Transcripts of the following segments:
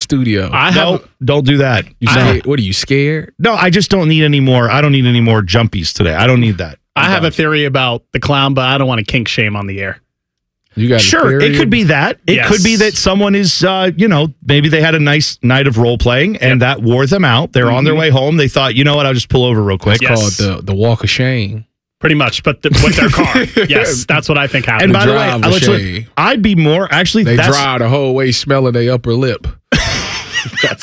studio. Don't do that. What are you scared? No, I just don't need any more. I don't need any more jumpies today. I don't need that. I have a theory about the clown, but I don't want to kink shame on the air. You got sure. It could be that. It could be that someone is, maybe they had a nice night of role playing and that wore them out. They're on their way home. They thought, you know what? I'll just pull over real quick. It's called the walk of shame. Pretty much, but with their car. Yes, that's what I think happened. And by the way, I'd be more actually. They drive the whole way smelling their upper lip. That's.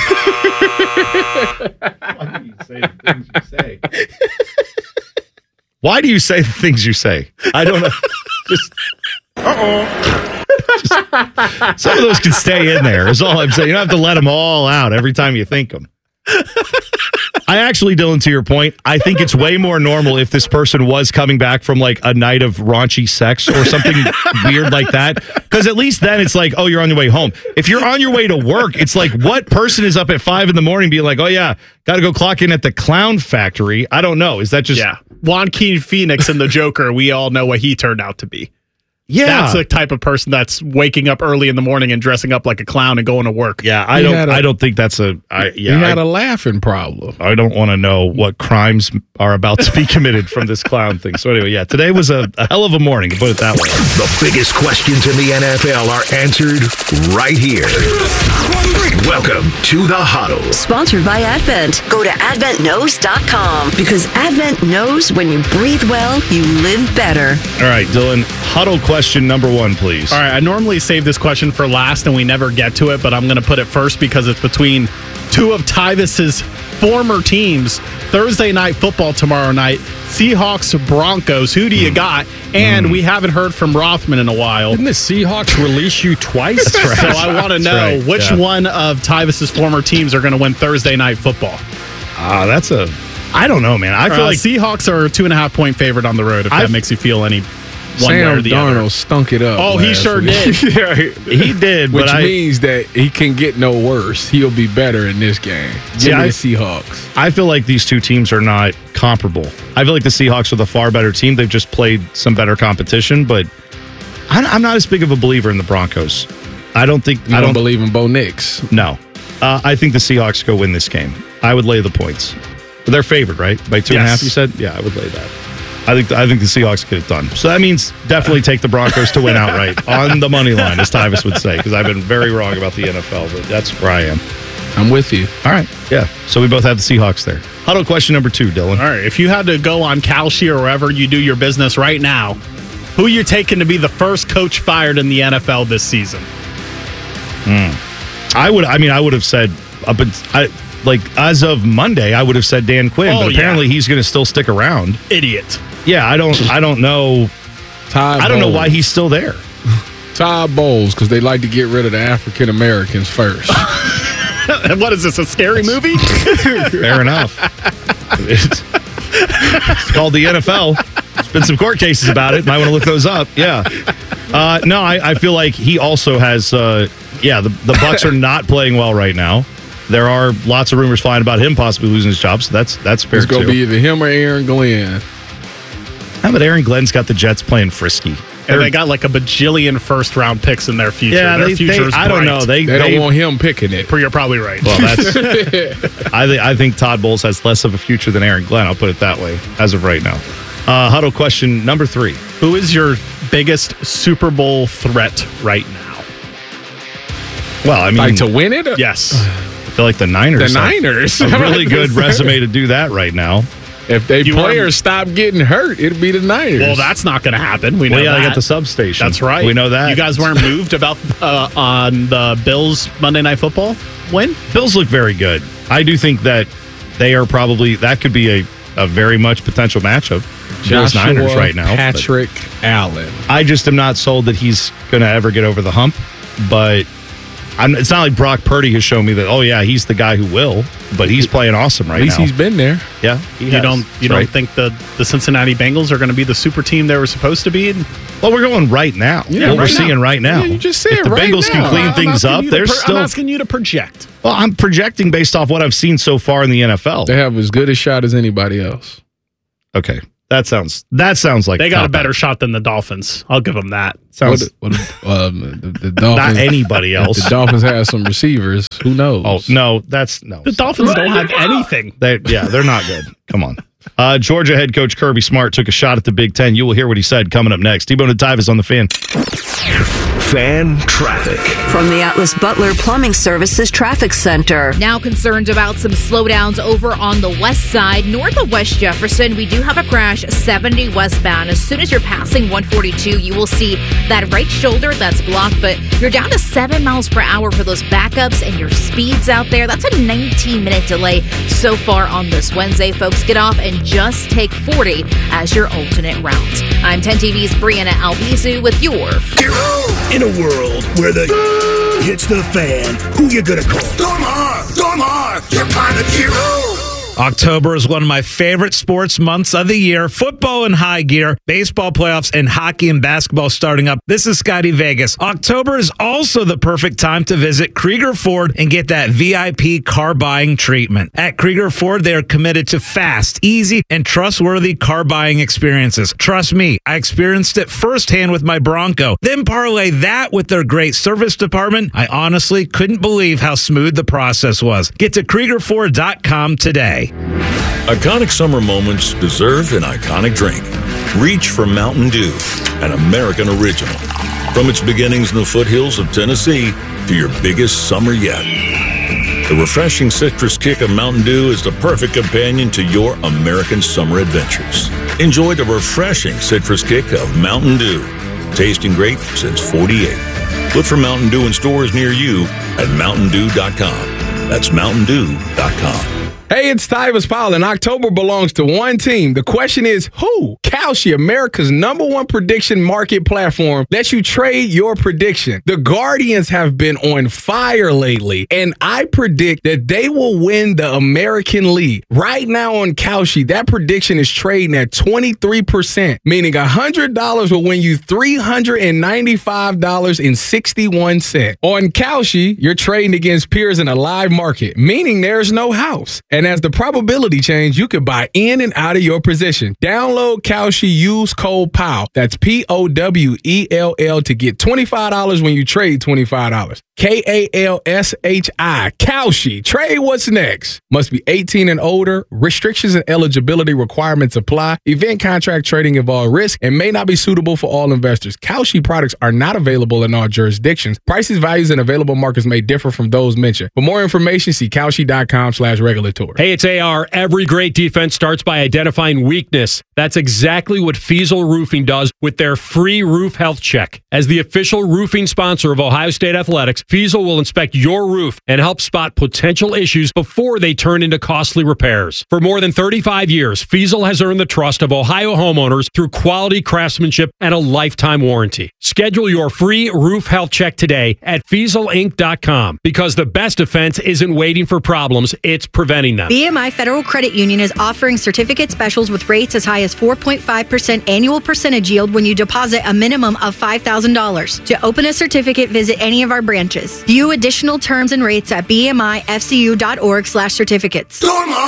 Why do you say the things you say? Why do you say the things you say? I don't know. Some of those can stay in there, is all I'm saying. You don't have to let them all out every time you think them. I actually, Dylan, to your point, I think it's way more normal if this person was coming back from like a night of raunchy sex or something weird like that. Because at least then it's like, oh, you're on your way home. If you're on your way to work, it's like, what person is up at 5 a.m. being like, oh, yeah, got to go clock in at the clown factory? I don't know. Is that just... Yeah. Joaquin Phoenix and the Joker, we all know what he turned out to be. Yeah. That's the type of person that's waking up early in the morning and dressing up like a clown and going to work. Yeah, I don't think that's he had a laughing problem. I don't want to know what crimes are about to be committed from this clown thing. So anyway, yeah, today was a hell of a morning, to put it that way. The biggest questions in the NFL are answered right here. Welcome to the Huddle. Sponsored by Advent. Go to adventknows.com because Advent knows when you breathe well, you live better. All right, Dylan, Huddle question number 1, please. All right, I normally save this question for last and we never get to it, but I'm going to put it first because it's between two of Tyvis's former teams. Thursday night football tomorrow night. Seahawks, Broncos. Who do you got? And we haven't heard from Rothman in a while. Didn't the Seahawks release you twice? That's right. So I want to know which one of Tyvis's former teams are going to win Thursday night football. I don't know, man. I feel like Seahawks are a 2.5-point favorite on the road, if that makes you feel any one way or the Sam other. Darnold stunk it up. Oh, he sure did. Yeah, he did. Which means that he can get no worse. He'll be better in this game. Give me the Seahawks. I feel like these two teams are not comparable. I feel like the Seahawks are the far better team. They've just played some better competition, but I'm not as big of a believer in the Broncos. I don't believe in Bo Nix. No. I think the Seahawks go win this game. I would lay the points. But they're favored, right? By 2.5, you said? Yeah, I would lay that. I think the Seahawks get it done. So that means definitely take the Broncos to win outright on the money line, as Tyvis would say, because I've been very wrong about the NFL, but that's where I am. I'm with you. All right. Yeah. So we both have the Seahawks there. Huddle question number 2, Dylan. All right. If you had to go on Kalshi or wherever you do your business right now, who are you taking to be the first coach fired in the NFL this season? I would have said as of Monday, I would have said Dan Quinn, but apparently he's going to still stick around. Idiot. Yeah, I don't know. I don't know why he's still there. Todd Bowles, because they like to get rid of the African Americans first. And what is this, a scary movie? Fair enough. It's called the NFL. There's been some court cases about it. Might want to look those up. Yeah. No, I feel like he also has. The Bucs are not playing well right now. There are lots of rumors flying about him possibly losing his job, so that's fair. It's going to be either him or Aaron Glenn. How about Aaron Glenn's got the Jets playing frisky? And they got like a bajillion first-round picks in their future. Yeah, their future's I don't know. They don't want him picking it. You're probably right. Well, that's. I think Todd Bowles has less of a future than Aaron Glenn. I'll put it that way as of right now. Huddle question number 3. Who is your biggest Super Bowl threat right now? Well, I mean, like to win it? Yes. I feel like the Niners. Have a really good resume to do that right now. If they players stop getting hurt, it'll be the Niners. Well, that's not going to happen. We know that. They got the substation. That's right. We know that. You guys weren't moved about on the Bills Monday Night Football win? Bills look very good. I do think that they are probably, that could be a very much potential matchup. Bills Niners right now. Patrick Allen. I just am not sold that he's going to ever get over the hump, but it's not like Brock Purdy has shown me that, oh, yeah, he's the guy who will, but he's playing awesome right now. At least he's been there. Yeah. You don't think the Cincinnati Bengals are going to be the super team they were supposed to be? Well, we're going right now. Yeah, we're seeing right now. Yeah, you just said if the Bengals can clean things up, there's still. I'm asking you to project. Well, I'm projecting based off what I've seen so far in the NFL. They have as good a shot as anybody else. Okay. That sounds like they got a better shot than the Dolphins. I'll give them that. Sounds the Dolphins, not anybody else. The Dolphins have some receivers. Who knows? Oh no, The Dolphins don't have anything. They're not good. Come on. Georgia head coach Kirby Smart took a shot at the Big Ten. You will hear what he said coming up next. T-Bone and Tyvis on the Fan. Fan traffic. From the Atlas Butler Plumbing Services Traffic Center. Now concerned about some slowdowns over on the west side. North of West Jefferson, we do have a crash 70 westbound. As soon as you're passing 142, you will see that right shoulder that's blocked, but you're down to 7 miles per hour for those backups and your speeds out there. That's a 19-minute delay so far on this Wednesday. Folks, get off and just take 40 as your alternate route. I'm 10 TV's Brianna Albizu with your In a world where the hits the fan, who you gonna call? Stormar, you're kind of hero. October is one of my favorite sports months of the year. Football in high gear, baseball playoffs, and hockey and basketball starting up. This is Scotty Vegas. October is also the perfect time to visit Krieger Ford and get that VIP car buying treatment. At Krieger Ford, they are committed to fast, easy, and trustworthy car buying experiences. Trust me, I experienced it firsthand with my Bronco. Then parlay that with their great service department. I honestly couldn't believe how smooth the process was. Get to KriegerFord.com today. Iconic summer moments deserve an iconic drink. Reach for Mountain Dew, an American original. From its beginnings in the foothills of Tennessee to your biggest summer yet. The refreshing citrus kick of Mountain Dew is the perfect companion to your American summer adventures. Enjoy the refreshing citrus kick of Mountain Dew. Tasting great since 48. Look for Mountain Dew in stores near you at MountainDew.com. That's MountainDew.com. Hey, it's Tyvis Powell, and October belongs to one team. The question is, who? Kalshi, America's #1 prediction market platform, lets you trade your prediction. The Guardians have been on fire lately, and I predict that they will win the American League. Right now on Kalshi, that prediction is trading at 23%, meaning $100 will win you $395.61. On Kalshi, you're trading against peers in a live market, meaning there's no house. And as the probability change, you can buy in and out of your position. Download Kalshi, use code POWELL. That's POWELL to get $25 when you trade $25. KALSHI. Kalshi. Trade what's next. Must be 18 and older. Restrictions and eligibility requirements apply. Event contract trading involves risk and may not be suitable for all investors. Kalshi products are not available in all jurisdictions. Prices, values, and available markets may differ from those mentioned. For more information, see Kalshi.com/regulatory. Hey, it's AR. Every great defense starts by identifying weakness. That's exactly what Fiesel Roofing does with their free roof health check. As the official roofing sponsor of Ohio State Athletics, Fiesel will inspect your roof and help spot potential issues before they turn into costly repairs. For more than 35 years, Fiesel has earned the trust of Ohio homeowners through quality craftsmanship and a lifetime warranty. Schedule your free roof health check today at FieselInc.com, because the best defense isn't waiting for problems, it's preventing them. BMI Federal Credit Union is offering certificate specials with rates as high as 4.5% annual percentage yield when you deposit a minimum of $5,000. To open a certificate, visit any of our branches. View additional terms and rates at bmifcu.org/certificates.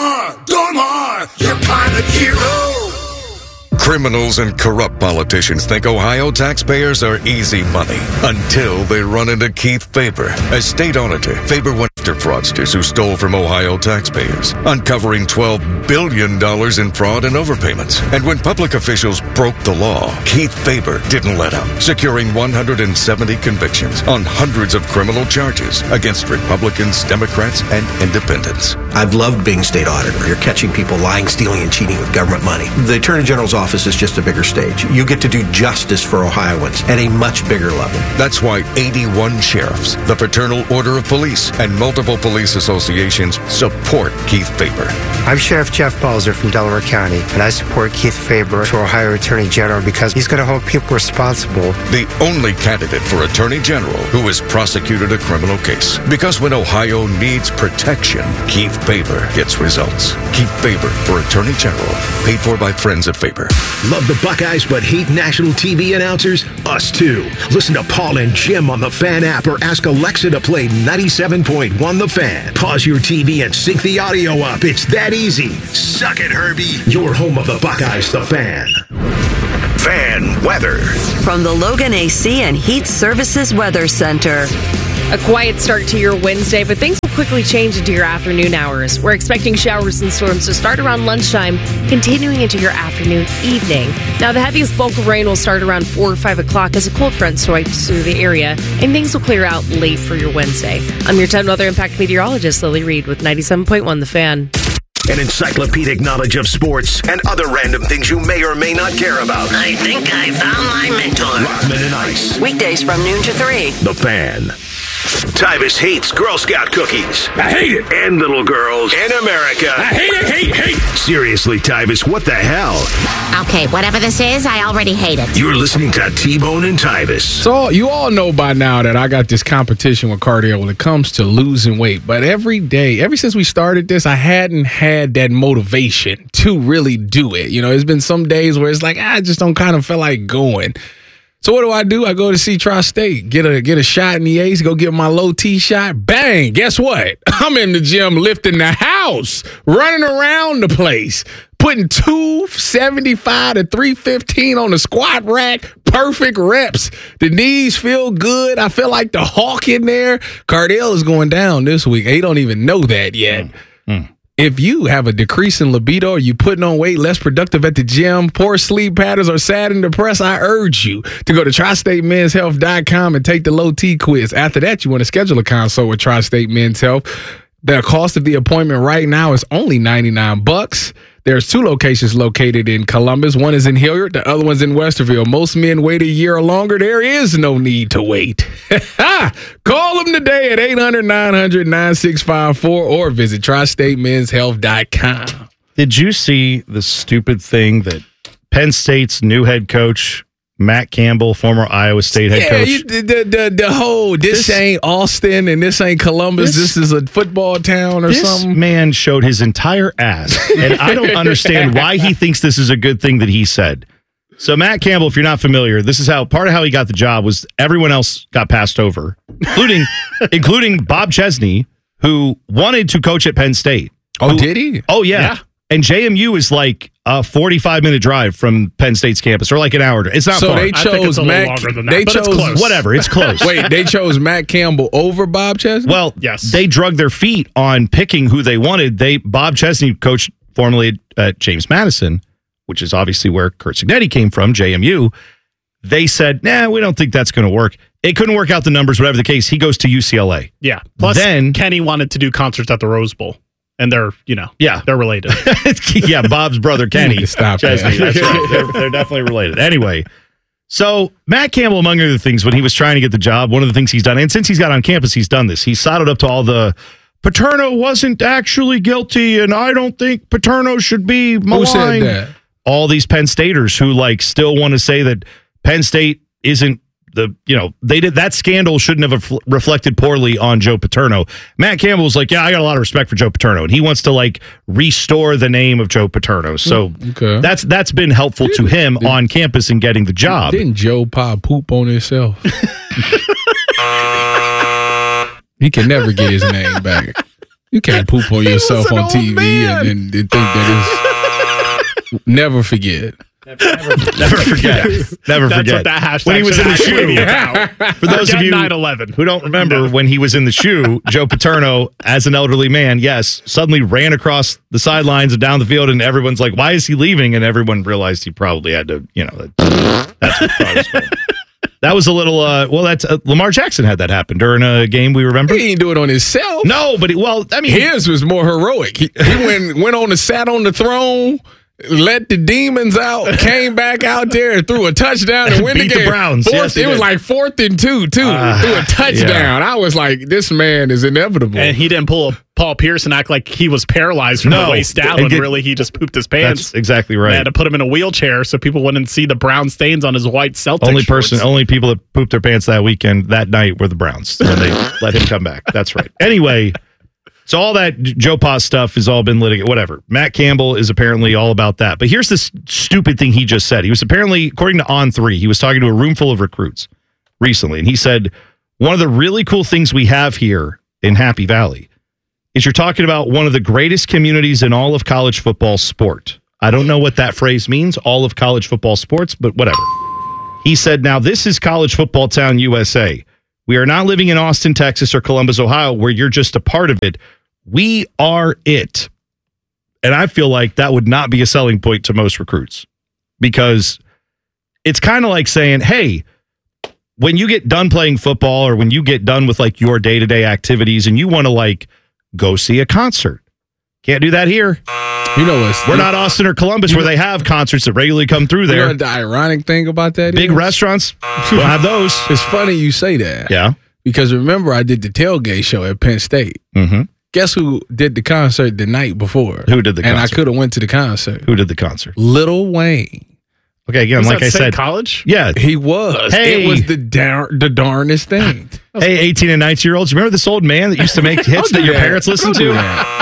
Stormar, you're kind of hero. Criminals and corrupt politicians think Ohio taxpayers are easy money until they run into Keith Faber. As state auditor, Faber went after fraudsters who stole from Ohio taxpayers, uncovering $12 billion in fraud and overpayments. And when public officials broke the law, Keith Faber didn't let up, securing 170 convictions on hundreds of criminal charges against Republicans, Democrats, and independents. I've loved being state auditor. You're catching people lying, stealing, and cheating with government money. The Attorney General's office is just a bigger stage. You get to do justice for Ohioans at a much bigger level. That's why 81 sheriffs, the Fraternal Order of Police, and multiple police associations support Keith Faber. I'm Sheriff Jeff Balzer from Delaware County, and I support Keith Faber for Ohio Attorney General because he's going to hold people responsible. The only candidate for Attorney General who has prosecuted a criminal case. Because when Ohio needs protection, Keith Faber gets results. Keith Faber for Attorney General. Paid for by friends of Faber. Love the Buckeyes but hate national TV announcers? Us too. Listen to Paul and Jim on the Fan app or ask Alexa to play 97.1 The Fan. Pause your TV and sync the audio up. It's that easy. Suck it, Herbie. Your home of the Buckeyes, The Fan. Fan weather. From the Logan AC and Heat Services Weather Center. A quiet start to your Wednesday, but things will quickly change into your afternoon hours. We're expecting showers and storms to start around lunchtime, continuing into your afternoon, evening. Now, the heaviest bulk of rain will start around 4 or 5 o'clock as a cold front swipes through the area, and things will clear out late for your Wednesday. I'm your 10 Weather Impact meteorologist, Lily Reed, with 97.1 The Fan. An encyclopedic knowledge of sports and other random things you may or may not care about. I think I found my mentor. Rothman and Ice. Weekdays from noon to 3. The Fan. Tyvis hates Girl Scout cookies. I hate it. And little girls. In America. I hate it, hate. Seriously, Tyvis, what the hell? Okay, whatever this is, I already hate it. You're listening to T-Bone and Tyvis. So you all know by now that I got this competition with Cardale when it comes to losing weight. But every day, ever since we started this, I hadn't had that motivation to really do it. You know, there's been some days where it's like, I just don't kind of feel like going. So what do? I go to see Tri-State, get a shot in the ace, go get my low T shot. Bang! Guess what? I'm in the gym lifting the house, running around the place, putting 275 to 315 on the squat rack. Perfect reps. The knees feel good. I feel like the hawk in there. Cardale is going down this week. He don't even know that yet. If you have a decrease in libido, or you putting on weight, less productive at the gym, poor sleep patterns, or sad and depressed, I urge you to go to TriStateMen'sHealth.com and take the low T quiz. After that, you want to schedule a consult with Tri-State Men's Health. The cost of the appointment right now is only $99. There's 2 locations located in Columbus. One is in Hilliard. The other one's in Westerville. Most men wait a year or longer. There is no need to wait. Call them today at 800-900-9654 or visit TriStateMen'sHealth.com. Did you see the stupid thing that Penn State's new head coach, Matt Campbell, former Iowa State head coach. The whole, this ain't Austin and this ain't Columbus. This is a football town or something. This man showed his entire ass, and I don't understand why he thinks this is a good thing that he said. So Matt Campbell, if you're not familiar, this is how part of how he got the job was everyone else got passed over, including Bob Chesney, who wanted to coach at Penn State. Oh, did he? Oh, yeah. And JMU is like a 45-minute drive from Penn State's campus, or like an hour. It's not so far. They chose Matt. They chose close. Whatever. It's close. Wait, they chose Matt Campbell over Bob Chesney? Well, yes. They drug their feet on picking who they wanted. Bob Chesney coached formerly at James Madison, which is obviously where Curt Cignetti came from, JMU. They said, nah, we don't think that's going to work. It couldn't work out the numbers, whatever the case. He goes to UCLA. Yeah. Plus, then Kenny wanted to do concerts at the Rose Bowl. And they're, they're related. Yeah, Bob's brother Kenny. Stop Chesney, that's right. They're definitely related. Anyway, so Matt Campbell, among other things, when he was trying to get the job, one of the things he's done, and since he's got on campus, he's done this. He sidled up to all the, Paterno wasn't actually guilty, and I don't think Paterno should be maligned. Who said that? All these Penn Staters who still want to say that Penn State isn't that scandal shouldn't have reflected poorly on Joe Paterno. Matt Campbell was like, yeah, I got a lot of respect for Joe Paterno, and he wants to restore the name of Joe Paterno. So that's been helpful to him on campus in getting the job. Didn't Joe Pop poop on himself? He can never get his name back. You can't poop on yourself on TV and think that is never forget. Never forget. Never That's forget. What that hashtag when he was in the shoe. For those of you 9/11. who don't remember, when he was in the shoe, Joe Paterno, as an elderly man, suddenly ran across the sidelines and down the field, and everyone's like, why is he leaving? And everyone realized he probably had to, that's what brought us back. That was a little, Lamar Jackson had that happen during a game, we remember. He didn't do it on himself. No, but his was more heroic. He went sat on the throne, let the demons out, came back out there and threw a touchdown and win the game. The Browns. It was like 4th and 2, too. Threw a touchdown. I was like, this man is inevitable. And he didn't pull a Paul Pierce and act like he was paralyzed from the waist down when really he just pooped his pants. That's exactly right. They had to put him in a wheelchair so people wouldn't see the brown stains on his white Celtics shorts. Only people that pooped their pants that night were the Browns. And they let him come back. That's right. Anyway, So all that Joe Pa stuff has all been litigated, whatever. Matt Campbell is apparently all about that. But here's this stupid thing he just said. He was apparently, according to On3, he was talking to a room full of recruits recently. And he said, one of the really cool things we have here in Happy Valley is you're talking about one of the greatest communities in all of college football sport. I don't know what that phrase means, all of college football sports, but whatever. He said, now this is College Football Town, USA. We are not living in Austin, Texas, or Columbus, Ohio, where you're just a part of it. We are it. And I feel like that would not be a selling point to most recruits, because it's kind of like saying, hey, when you get done playing football, or when you get done with like your day-to-day activities and you want to like go see a concert, can't do that here. You know what? We're not Austin or Columbus where they have concerts that regularly come through there. You know what the ironic thing about that Big is? restaurants don't have those. It's funny you say that. Yeah. Because remember, I did the tailgate show at Penn State. Mm-hmm. Guess who did the concert the night before? Who did the concert? And I could have went to the concert. Who did the concert? Lil Wayne. Okay, again, Was like that I State said, college? Yeah, He was. Hey. It was the darnest thing. Hey, 18 and 19-year-olds, you remember this old man that used to make hits that your parents listened to? Don't do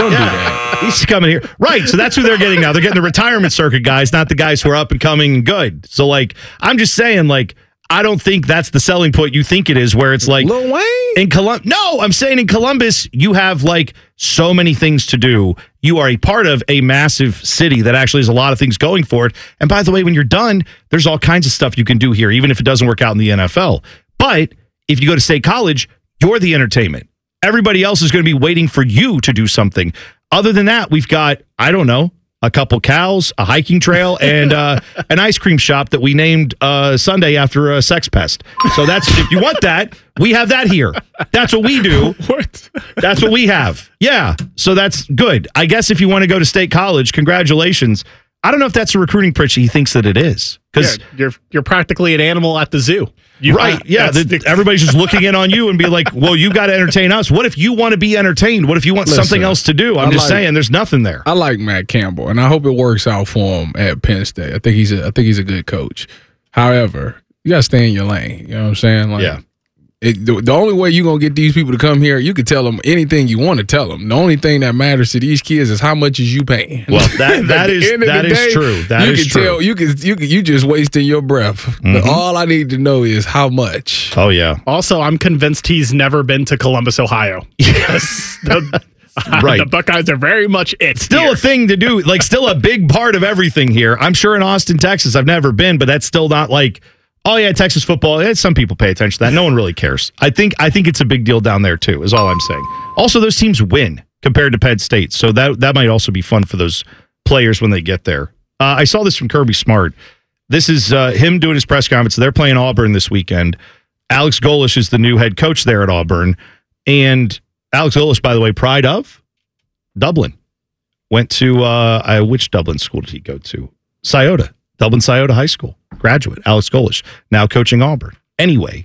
that. He used to come in here. Right, so that's who they're getting now. They're getting the retirement circuit guys, not the guys who are up and coming and good. So, like, I'm just saying, like, I don't think that's the selling point you think it is, where it's like Lil Wayne? in Columbus. No, I'm saying in Columbus, you have like so many things to do. You are a part of a massive city that actually has a lot of things going for it. And by the way, when you're done, there's all kinds of stuff you can do here, even if it doesn't work out in the NFL. But if you go to State College, you're the entertainment. Everybody else is going to be waiting for you to do something. Other than that, we've got, I don't know, a couple cows, a hiking trail, and an ice cream shop that we named Sunday after a sex pest. So that's, if you want that, we have that here. That's what we do. What? That's what we have. Yeah. So that's good. I guess if you want to go to State College, congratulations. I don't know if that's a recruiting pitch he thinks that it is. Because you're practically an animal at the zoo. Right. Yeah. Everybody's just looking in on you and be like, well, you got to entertain us. What if you want to be entertained? What if you want something else to do? I'm just saying there's nothing there. I like Matt Campbell, and I hope it works out for him at Penn State. I think he's a good coach. However, you got to stay in your lane. You know what I'm saying? Like, yeah. The only way you're going to get these people to come here, you can tell them anything you want to tell them. The only thing that matters to these kids is how much is you paying. Well, that is true. That is true. You just wasting your breath. Mm-hmm. All I need to know is how much. Oh, yeah. Also, I'm convinced he's never been to Columbus, Ohio. Yes. Right. The Buckeyes are very much it. Still here. a thing to do. Like, still a big part of everything here. I'm sure in Austin, Texas, I've never been, but that's still not like, oh, yeah, Texas football. Some people pay attention to that. No one really cares. I think it's a big deal down there, too, is all I'm saying. Also, those teams win compared to Penn State, so that might also be fun for those players when they get there. I saw this from Kirby Smart. This is him doing his press conference. They're playing Auburn this weekend. Alex Golesh is the new head coach there at Auburn. And Alex Golesh, by the way, pride of Dublin. Went to, which Dublin school did he go to? Scioto. Dublin Scioto High School graduate, Alex Golesh, now coaching Auburn. Anyway,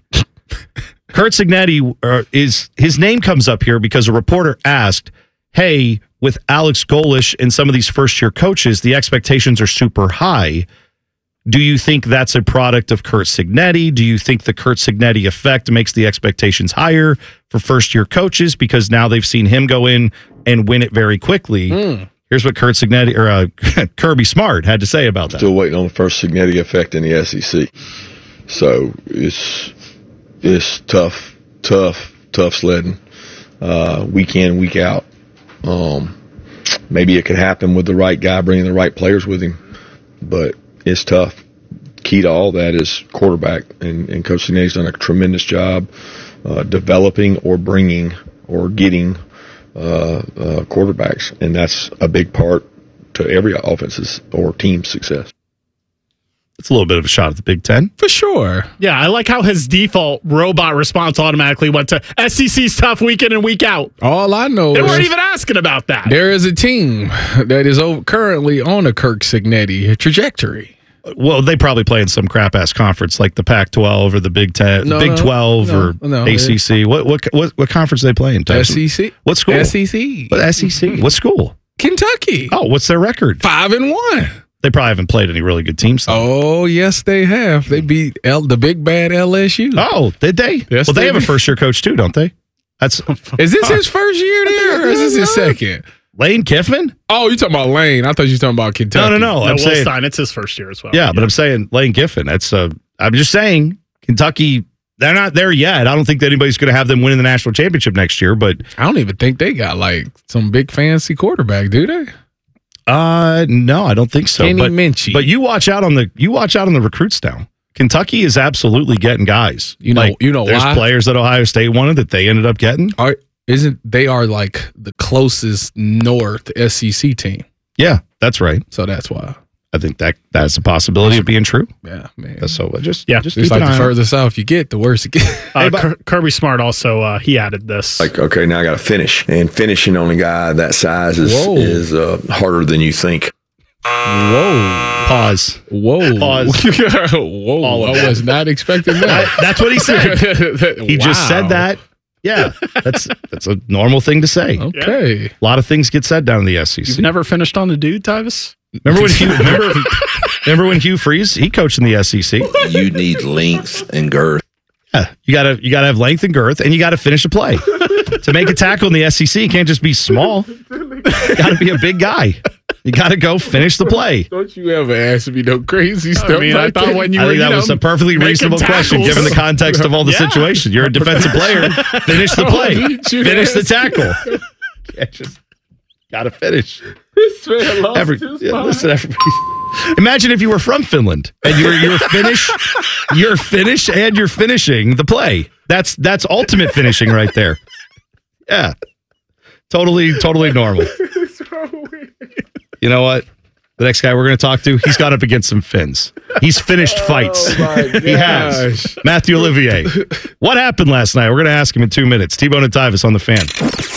Curt Cignetti, his name comes up here because a reporter asked, hey, with Alex Golesh and some of these first-year coaches, the expectations are super high. Do you think that's a product of Curt Cignetti? Do you think the Curt Cignetti effect makes the expectations higher for first-year coaches because now they've seen him go in and win it very quickly? Here's what Curt Cignetti or Kirby Smart had to say about that. Still waiting on the first Cignetti effect in the SEC. So it's tough sledding, week in, week out. Maybe it could happen with the right guy, bringing the right players with him, but it's tough. Key to all that is quarterback, and Coach Cignetti's done a tremendous job developing or bringing or getting quarterbacks, and that's a big part to every offense's or team's success. It's a little bit of a shot at the Big Ten. For sure. Yeah, I like how his default robot response automatically went to SEC's tough week in and week out. All I know they weren't even asking about that. There is a team that is currently on a Curt Cignetti trajectory. Well, they probably play in some crap-ass conference like the Pac-12 or the Big 10, Big 12 or ACC. What conference are they play in? SEC. What school? SEC. What SEC? What school? Kentucky. Oh, what's their record? 5-1. They probably haven't played any really good teams. Oh, yes, they have. They beat the big bad LSU. Oh, did they? Yes, well, they have a first-year coach too, don't they? Is this his first year there, or is this his second? Lane Kiffin? Oh, you talking about Lane? I thought you were talking about Kentucky. No. I'm Will saying Stein, it's his first year as well. Yeah, but I'm saying Lane Kiffin. I'm just saying Kentucky. They're not there yet. I don't think that anybody's going to have them winning the national championship next year. But I don't even think they got like some big fancy quarterback, do they? No, I don't think so. Kenny Minchie. But you watch out on the recruits now. Kentucky is absolutely getting guys. You know there's why? players that Ohio State wanted that they ended up getting. They are like the closest North SEC team. Yeah, that's right. So that's why. I think that's a possibility of being true. Yeah, man. So just It's like the further south you get, the worse it gets. Kirby Smart also he added this. Like, okay, now I got to finish, and finishing on a guy that size is harder than you think. Whoa! Pause. Whoa! Pause. Whoa! I was not expecting that. That's what he said. He just said that. Yeah, that's a normal thing to say. Okay. A lot of things get said down in the SEC. You've never finished on the dude, Tyvis? Remember when Hugh Freeze, he coached in the SEC? You need length and girth. Yeah, you gotta have length and girth, and you gotta finish a play. To make a tackle in the SEC, you can't just be small. You gotta be a big guy. You gotta go finish the play. Don't you ever ask me no crazy stuff. I thought when you were, I think that was a perfully reasonable question given the context of all the situation. You're a defensive player. Finish the play. Finish the tackle. Yeah, just gotta finish. This man lost his mind. Listen, everybody. Imagine if you were from Finland and you're Finnish and you're finishing the play. That's ultimate finishing right there. Yeah. Totally normal. You know what? The next guy we're going to talk to, he's gone up against some Finns. He's finished fights. He has. Matthew Olivier. What happened last night? We're going to ask him in 2 minutes. T-Bone and Tyvis on the Fan.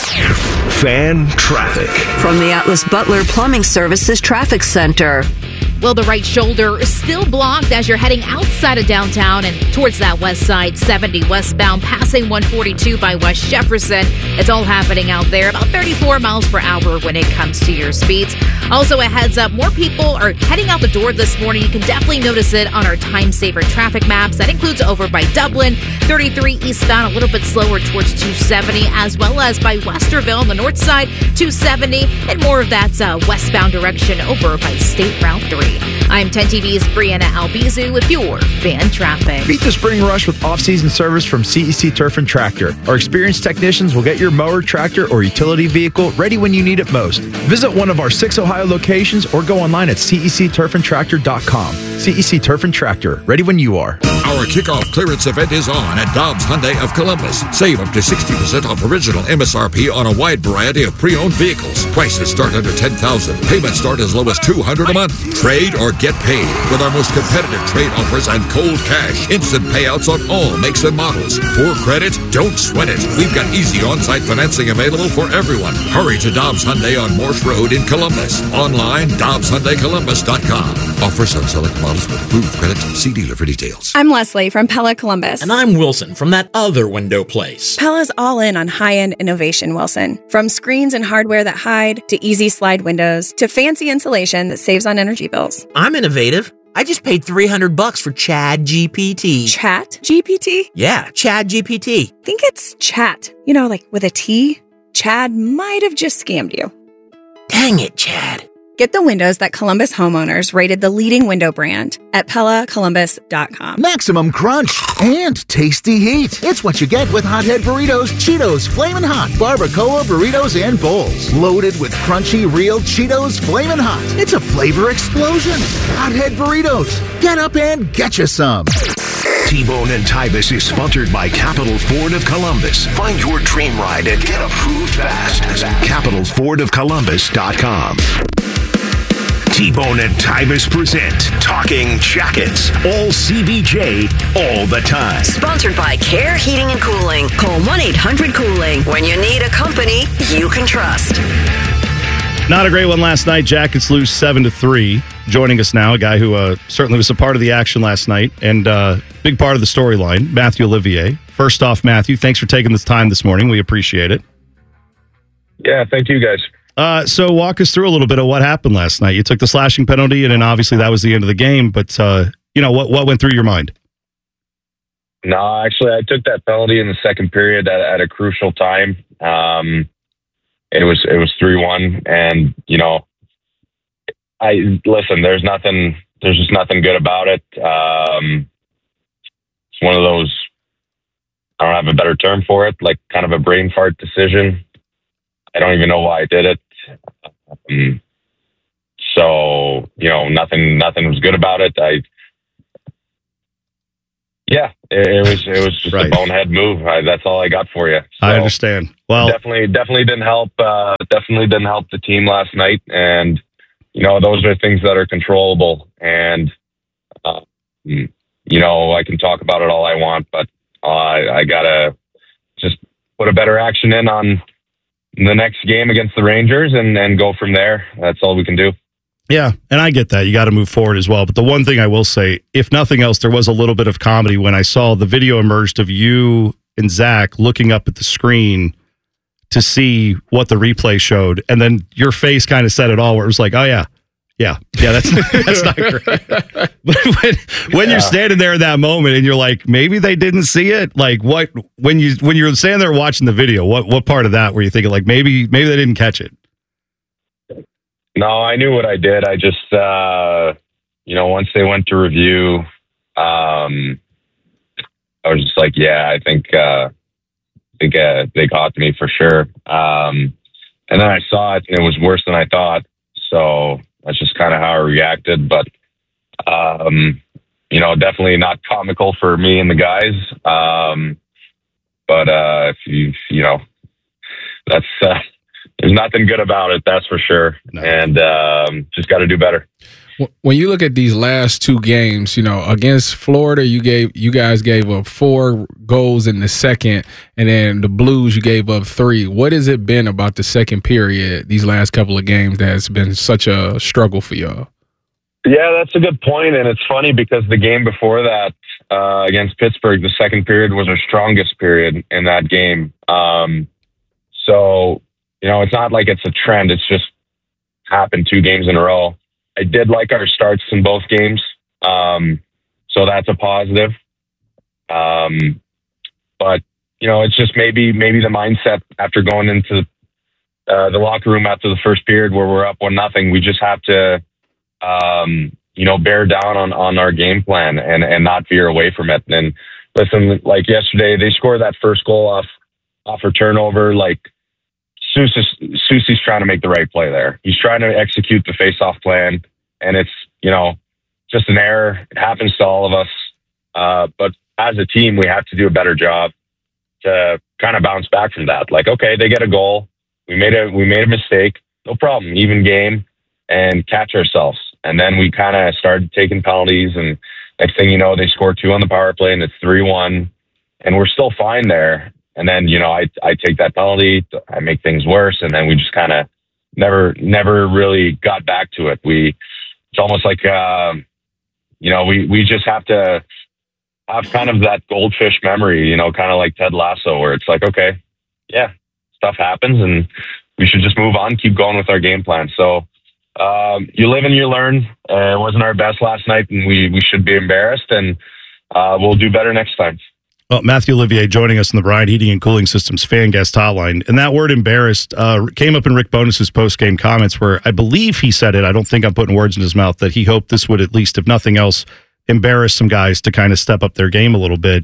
Fan traffic. From the Atlas Butler Plumbing Services Traffic Center. Well, the right shoulder is still blocked as you're heading outside of downtown and towards that west side, 70 westbound, passing 142 by West Jefferson. It's all happening out there, about 34 miles per hour when it comes to your speeds. Also, a heads up, more people are heading out the door this morning. You can definitely notice it on our time saver traffic maps. That includes over by Dublin, 33 eastbound, a little bit slower towards 270, as well as by Westerville on the north side, 270, and more of that westbound direction over by State Route 3. I'm 10 TV's Brianna Albizu with your Fan Traffic. Beat the spring rush with off-season service from CEC Turf and Tractor. Our experienced technicians will get your mower, tractor, or utility vehicle ready when you need it most. Visit one of our 6 Ohio locations or go online at cecturfandtractor.com. CEC Turf and Tractor, ready when you are. Our kickoff clearance event is on at Dobbs Hyundai of Columbus. Save up to 60% off original MSRP on a wide variety of pre-owned vehicles. Prices start under $10,000. Payments start as low as $200 a month. Trade or get paid with our most competitive trade offers and cold cash. Instant payouts on all makes and models. Poor credit? Don't sweat it. We've got easy on-site financing available for everyone. Hurry to Dobbs Hyundai on Morse Road in Columbus. Online, DobbsHyundaiColumbus.com. Offers on select models with approved credit. See dealer for details. I'm Leslie from Pella Columbus. And I'm Wilson from that other window place. Pella's all in on high-end innovation, Wilson. From screens and hardware that hide, to easy slide windows, to fancy insulation that saves on energy bills. I'm innovative. I just paid $300 for Chad GPT. Chat GPT? Yeah, Chad GPT. Think it's chat. You know, like with a T? Chad might have just scammed you. Dang it, Chad. Get the windows that Columbus homeowners rated the leading window brand at PellaColumbus.com. Maximum crunch and tasty heat. It's what you get with Hothead Burritos, Cheetos, Flamin' Hot, Barbacoa Burritos, and Bowls. Loaded with crunchy, real Cheetos Flamin' Hot. It's a flavor explosion. Hothead Burritos. Get up and get you some. T-Bone and Tyvis is sponsored by Capital Ford of Columbus. Find your dream ride and get approved fast. CapitalFordOfColumbus.com. T-Bone and Tyvis present Talking Jackets. All CBJ, all the time. Sponsored by Care Heating and Cooling. Call 1-800-COOLING. When you need a company you can trust. Not a great one last night. Jackets lose 7-3. Joining us now, a guy who certainly was a part of the action last night and big part of the storyline, Matthew Olivier. First off, Matthew, thanks for taking this time this morning. We appreciate it. Yeah, thank you guys. So walk us through a little bit of what happened last night. You took the slashing penalty, and then obviously that was the end of the game. But what went through your mind? No, actually, I took that penalty in the second period at a crucial time. It was 3-1, and there's just nothing good about it. It's one of those, I don't have a better term for it, like kind of a brain fart decision. I don't even know why I did it. So nothing was good about it. It was just a bonehead move. That's all I got for you. So I understand. Well, definitely didn't help. Definitely didn't help the team last night. And those are things that are controllable. And I can talk about it all I want, but I gotta just put a better action in on the next game against the Rangers and go from there. That's all we can do. Yeah, and I get that. You got to move forward as well. But the one thing I will say, if nothing else, there was a little bit of comedy when I saw the video emerged of you and Zach looking up at the screen to see what the replay showed. And then your face kind of said it all, where it was like, oh, yeah, that's not great. But when you're standing there in that moment and you're like, maybe they didn't see it. Like when you're standing there watching the video, what part of that were you thinking like maybe they didn't catch it? No, I knew what I did. I just, once they went to review, I was just like, yeah, I think they caught me for sure. And then I saw it and it was worse than I thought. So that's just kind of how I reacted. But, definitely not comical for me and the guys. But that's, there's nothing good about it, that's for sure. No. And just got to do better. When you look at these last two games, against Florida, you guys gave up 4 goals in the second, and then the Blues, you gave up 3. What has it been about the second period, these last couple of games, that's been such a struggle for y'all? Yeah, that's a good point, and it's funny because the game before that against Pittsburgh, the second period was our strongest period in that game. So, it's not like it's a trend. It's just happened 2 games in a row. I did like our starts in both games. So that's a positive. But, it's just maybe the mindset after going into the locker room after the first period where we're up 1-0. We just have to, bear down on our game plan and not veer away from it. And listen, like yesterday, they scored that first goal off a turnover. Like, Soucy's trying to make the right play there. He's trying to execute the face-off plan, and it's, just an error. It happens to all of us. But as a team, we have to do a better job to kind of bounce back from that. Like, okay, they get a goal. We made a mistake. No problem. Even game, and catch ourselves. And then we kind of started taking penalties, and next thing you know, they score 2 on the power play, and it's 3-1, and we're still fine there. And then, I take that penalty, I make things worse, and then we just kind of never really got back to it. It's almost like, we just have to have kind of that goldfish memory, kind of like Ted Lasso, where it's like, okay, yeah, stuff happens, and we should just move on, keep going with our game plan. So you live and you learn. It wasn't our best last night, and we should be embarrassed, and we'll do better next time. Well, Matthew Olivier joining us in the Bryant Heating and Cooling Systems fan guest hotline. And that word embarrassed came up in Rick Bonus's post-game comments where I believe he said it. I don't think I'm putting words in his mouth, that he hoped this would at least, if nothing else, embarrass some guys to kind of step up their game a little bit.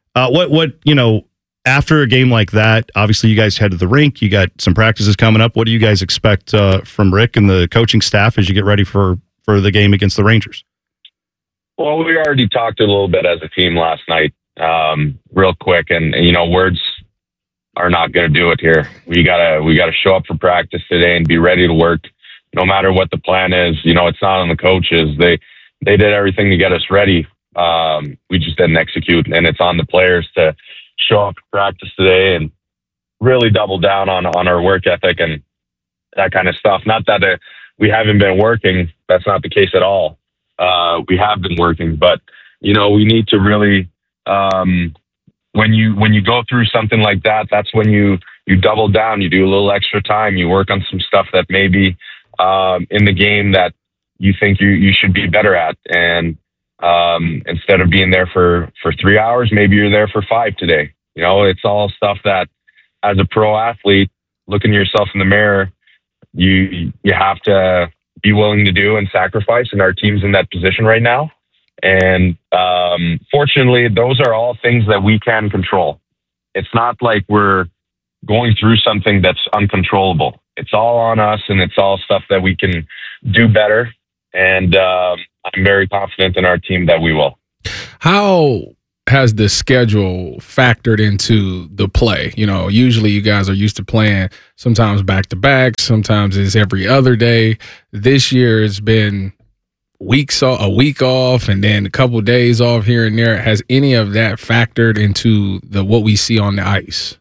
After a game like that, obviously you guys head to the rink. You got some practices coming up. What do you guys expect from Rick and the coaching staff as you get ready for the game against the Rangers? Well, we already talked a little bit as a team last night. Real quick, and words are not going to do it here. We gotta show up for practice today and be ready to work, no matter what the plan is. It's not on the coaches. They did everything to get us ready. We just didn't execute, and it's on the players to show up for practice today and really double down on our work ethic and that kind of stuff. Not that we haven't been working. That's not the case at all. We have been working, but we need to really. When you go through something like that, that's when you double down, you do a little extra time, you work on some stuff that maybe in the game that you think you should be better at. And Instead of being there for 3 hours, maybe you're there for 5 today. You know, it's all stuff that as a pro athlete, looking yourself in the mirror, you have to be willing to do and sacrifice. And our team's in that position right now. And fortunately, those are all things that we can control. It's not like we're going through something that's uncontrollable. It's all on us, and it's all stuff that we can do better. And I'm very confident in our team that we will. How has the schedule factored into the play? You know, usually you guys are used to playing sometimes back-to-back, sometimes it's every other day. This year it's been a week off and then a couple of days off here and there. Has any of that factored into what we see on the ice?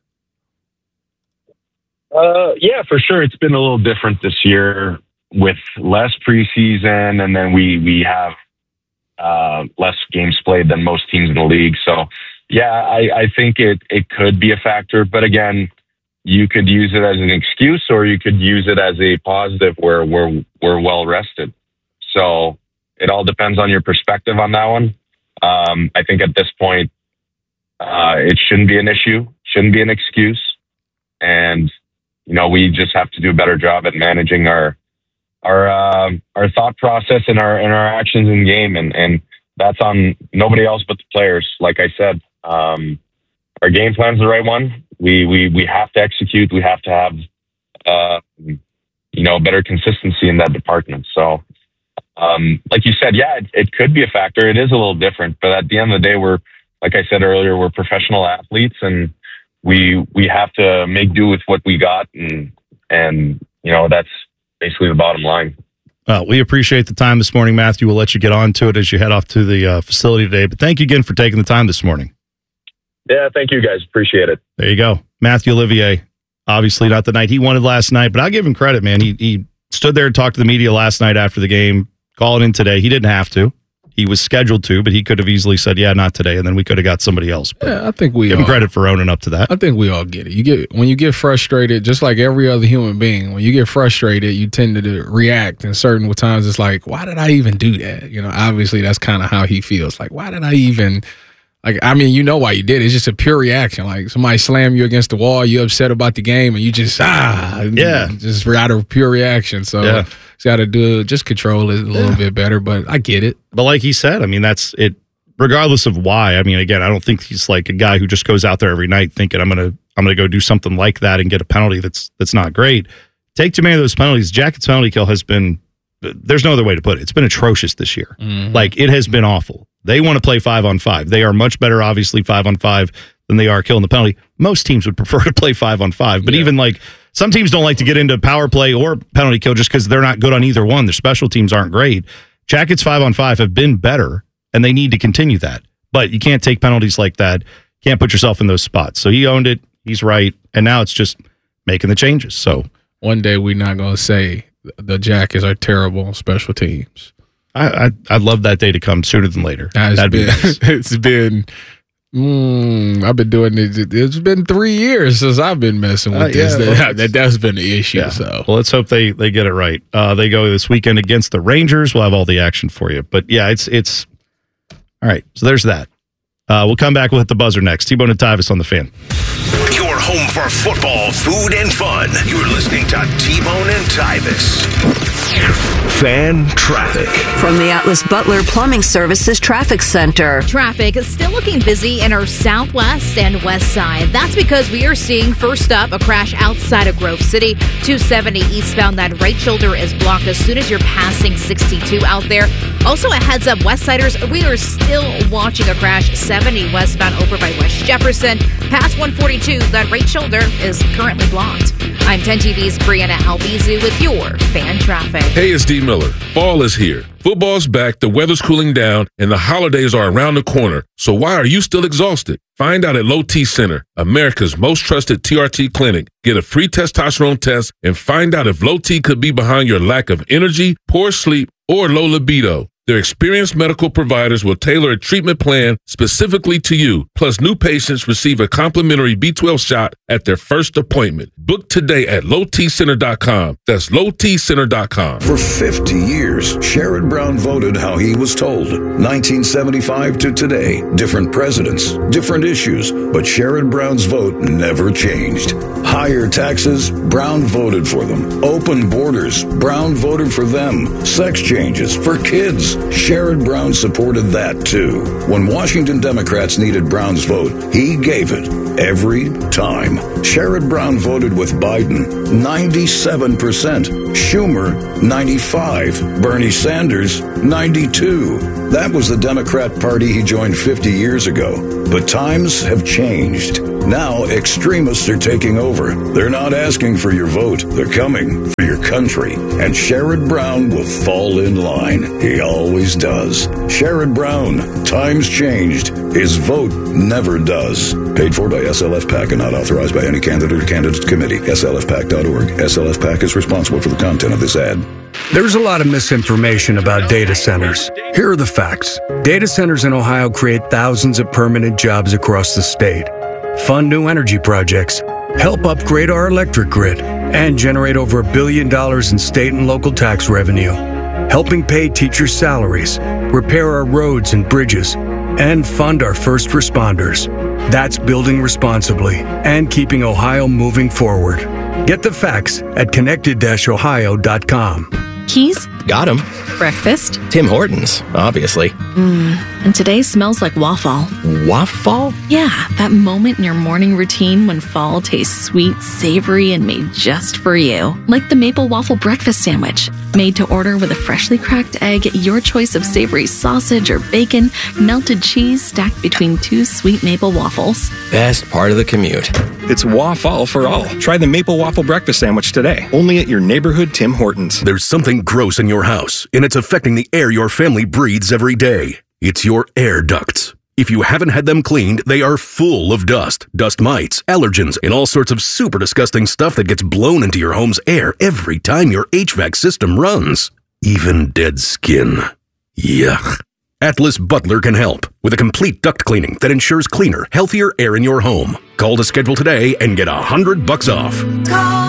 Yeah, for sure. It's been a little different this year with less preseason, and then we have less games played than most teams in the league. So, yeah, I think it could be a factor. But again, you could use it as an excuse, or you could use it as a positive where we're well rested. So it all depends on your perspective on that one. I think at this point, it shouldn't be an issue, shouldn't be an excuse. And, you know, we just have to do a better job at managing our thought process and our actions in game. And that's on nobody else but the players. Like I said, our game plan's the right one. We have to execute. We have to have, better consistency in that department. So, like you said, yeah, it could be a factor. It is a little different, but at the end of the day, like I said earlier, we're professional athletes, and we have to make do with what we got. And that's basically the bottom line. Well, we appreciate the time this morning, Matthew. We'll let you get on to it as you head off to the facility today. But thank you again for taking the time this morning. Yeah, thank you, guys. Appreciate it. There you go. Matthew Olivier, obviously not the night he wanted last night, but I'll give him credit, man. He stood there and talked to the media last night after the game, calling in today. He didn't have to. He was scheduled to, but he could have easily said, yeah, not today, and then we could have got somebody else. But yeah, I think we give him credit for owning up to that. I think we all get it. When you get frustrated, just like every other human being, when you get frustrated, you tend to react. And certain times it's like, why did I even do that? You know, obviously that's kind of how he feels. Like, why did I even... Like, I mean, you know why you did it. It's just a pure reaction. Like, somebody slam you against the wall, you're upset about the game, and you just, just out of pure reaction. So, it's got to just control it a little bit better, but I get it. But like he said, I mean, that's it, regardless of why. I mean, again, I don't think he's like a guy who just goes out there every night thinking, I'm gonna go do something like that and get a penalty that's not great. Take too many of those penalties. Jackets penalty kill has been, there's no other way to put it. It's been atrocious this year. Mm-hmm. Like, it has been awful. They want to play 5-on-5. They are much better, obviously, 5-on-5 than they are killing the penalty. Most teams would prefer to play 5-on-5, but even like some teams don't like to get into power play or penalty kill just because they're not good on either one. Their special teams aren't great. Jackets 5-on-5 have been better, and they need to continue that. But you can't take penalties like that. Can't put yourself in those spots. So he owned it. He's right. And now it's just making the changes. So one day we're not going to say the Jackets are terrible on special teams. I'd love that day to come sooner than later. That'd be nice. It's been, I've been doing it. It's been 3 years since I've been messing with this. That's been the issue. Yeah. So, well, let's hope they get it right. They go this weekend against the Rangers. We'll have all the action for you. But yeah, it's all right. So there's that. We'll come back. We'll hit the buzzer next. T-Bone and Tyvis on the Fan. Your home for football, food, and fun. You're listening to T-Bone and Tyvis. Fan traffic. From the Atlas Butler Plumbing Services Traffic Center. Traffic is still looking busy in our southwest and west side. That's because we are seeing, first up, a crash outside of Grove City. 270 eastbound, that right shoulder is blocked as soon as you're passing 62 out there. Also, a heads up, Westsiders, we are still watching a crash 70 westbound over by West Jefferson. Past 142, that right shoulder is currently blocked. I'm 10 TV's Brianna Albizu with your fan traffic. Hey, it's D. Miller. Fall is here. Football's back, the weather's cooling down, and the holidays are around the corner. So why are you still exhausted? Find out at Low T Center, America's most trusted TRT clinic. Get a free testosterone test and find out if Low T could be behind your lack of energy, poor sleep, or low libido. Their experienced medical providers will tailor a treatment plan specifically to you. Plus, new patients receive a complimentary B12 shot at their first appointment. Book today at lowtcenter.com. That's lowtcenter.com. For 50 years, Sherrod Brown voted how he was told. 1975 to today, different presidents, different issues, but Sherrod Brown's vote never changed. Higher taxes, Brown voted for them. Open borders, Brown voted for them. Sex changes for kids, Sherrod Brown supported that too. When Washington Democrats needed Brown's vote, he gave it every time. Sherrod Brown voted with Biden, 97%. Schumer, 95%. Bernie Sanders, 92%. That was the Democrat Party he joined 50 years ago. But times have changed. Now extremists are taking over. They're not asking for your vote. They're coming for your country. And Sherrod Brown will fall in line. He always does. Sherrod Brown. Times changed. His vote never does. Paid for by SLF PAC and not authorized by any candidate or candidates committee. SLFPAC.org. SLF PAC is responsible for the content of this ad. There's a lot of misinformation about data centers. Here are the facts. Data centers in Ohio create thousands of permanent jobs across the state, fund new energy projects, help upgrade our electric grid, and generate over $1 billion in state and local tax revenue, helping pay teachers' salaries, repair our roads and bridges, and fund our first responders. That's building responsibly and keeping Ohio moving forward. Get the facts at connected-ohio.com. Keys? Got him. Breakfast? Tim Hortons, obviously. And today smells like waffle. Waffle? Yeah, that moment in your morning routine when fall tastes sweet, savory, and made just for you. Like the maple waffle breakfast sandwich. Made to order with a freshly cracked egg, your choice of savory sausage or bacon, melted cheese stacked between two sweet maple waffles. Best part of the commute. It's waffle for all. Try the maple waffle breakfast sandwich today. Only at your neighborhood Tim Hortons. There's something gross in your house, and it's affecting the air your family breathes every day. It's your air ducts. If you haven't had them cleaned, they are full of dust, dust mites, allergens, and all sorts of super disgusting stuff that gets blown into your home's air every time your HVAC system runs. Even dead skin. Yuck. Atlas Butler can help with a complete duct cleaning that ensures cleaner, healthier air in your home. Call to schedule today and get $100 off. Call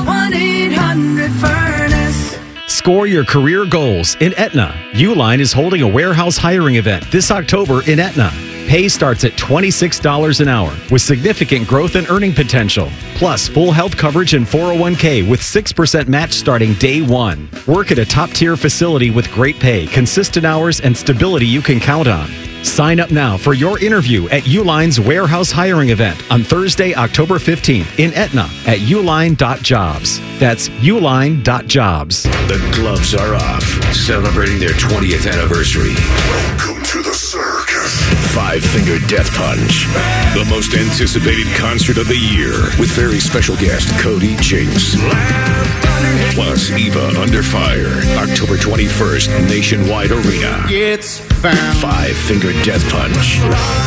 1-800-FURNACE. Score your career goals in Aetna. Uline is holding a warehouse hiring event this October in Aetna. Pay starts at $26 an hour with significant growth and earning potential. Plus, full health coverage and 401k with 6% match starting day one. Work at a top-tier facility with great pay, consistent hours, and stability you can count on. Sign up now for your interview at Uline's warehouse hiring event on Thursday, October 15th in Aetna at uline.jobs. That's uline.jobs. The gloves are off, celebrating their 20th anniversary. Welcome to the circus. Five Finger Death Punch, the most anticipated concert of the year, with very special guest Cody Jinks. Plus Eva Under Fire, October 21st, Nationwide Arena. It's found. Five Finger Death Punch.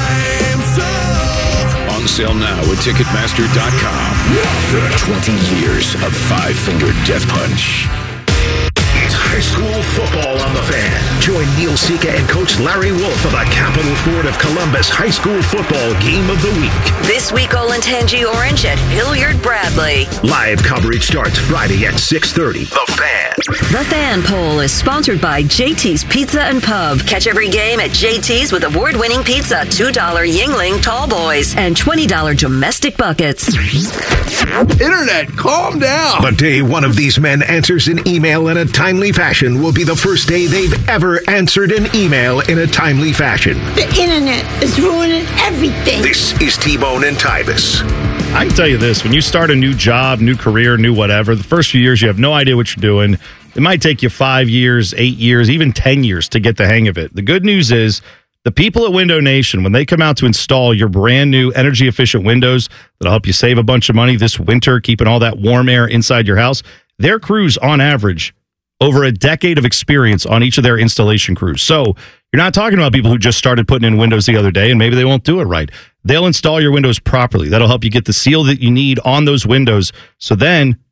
On sale now at Ticketmaster.com. 20 years of Five Finger Death Punch. It's high school football on the Fan. Join Neil Sika and Coach Larry Wolf for the Capital Ford of Columbus High School Football Game of the Week. This week, Olentangy Orange at Hilliard Bradley. Live coverage starts Friday at 6:30. The Fan. The Fan Poll is sponsored by JT's Pizza and Pub. Catch every game at JT's with award-winning pizza, $2 Yingling Tall Boys, and $20 domestic buckets. Internet, calm down. The day one of these men answers an email in a timely fashion will be the first day they've ever answered an email in a timely fashion. The internet is ruining everything. This is T-Bone and Tybus. I can tell you this, when you start a new job, new career, new whatever, the first few years you have no idea what you're doing. It might take you 5 years, 8 years, even 10 years to get the hang of it. The good news is the people at Window Nation, when they come out to install your brand new energy efficient windows that'll help you save a bunch of money this winter, keeping all that warm air inside your house, their crews on average over a decade of experience on each of their installation crews. So you're not talking about people who just started putting in windows the other day and maybe they won't do it right. They'll install your windows properly. That'll help you get the seal that you need on those windows. So then